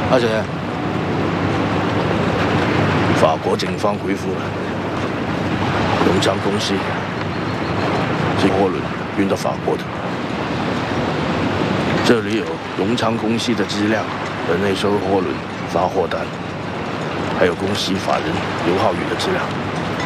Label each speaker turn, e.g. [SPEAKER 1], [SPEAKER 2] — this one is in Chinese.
[SPEAKER 1] 阿姐，法国警方回复了，永昌公司是货轮运到法国的，这里有永昌公司的资料和内收货轮发货单，还有公司法人刘浩宇的资料。